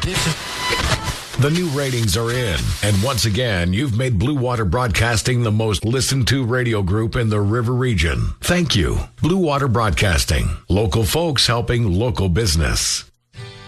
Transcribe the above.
The new ratings are in, and once again, you've made Blue Water Broadcasting the most listened to radio group in the River Region. Thank you. Blue Water Broadcasting, local folks helping local business.